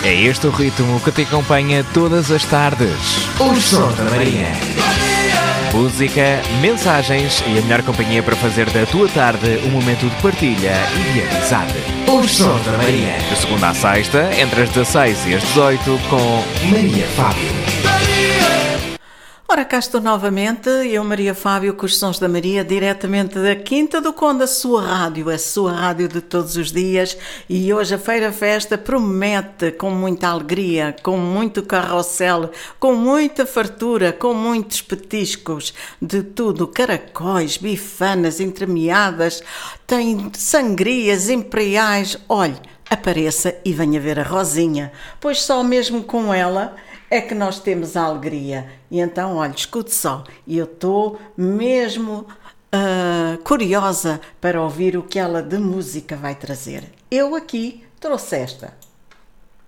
É este o ritmo que te acompanha todas as tardes. Os Sons da Maria. Música, mensagens e a melhor companhia para fazer da tua tarde um momento de partilha e de amizade. Os Sons da Maria. De segunda à sexta, entre as 16 e as 18, com Maria Fábio. Ora, cá estou novamente, eu, Maria Fábio, com os Sons da Maria, diretamente da Quinta do Conde, a sua rádio de todos os dias. E hoje a Feira Festa promete com muita alegria, com muito carrossel, com muita fartura, com muitos petiscos, de tudo, caracóis, bifanas, entremeadas, tem sangrias, imperiais. Olhe, apareça e venha ver a Rosinha, pois só mesmo com ela é que nós temos a alegria. E então, olha, escute só, e eu estou mesmo curiosa para ouvir o que ela de música vai trazer. Eu aqui trouxe esta.